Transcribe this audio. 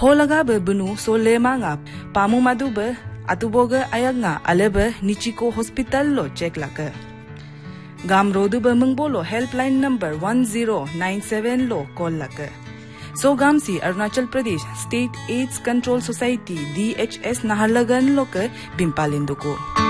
Holaga be bunu so lema nga pamu madu be atuboga ayak nga alebe Nichiko Hospital lo check laka. Gam rodu be mengbolo helpline number 1097 lo call laka. So gam si Arunachal Pradesh State AIDS Control Society DHS Naharlagan lo ke bimpalindu ko.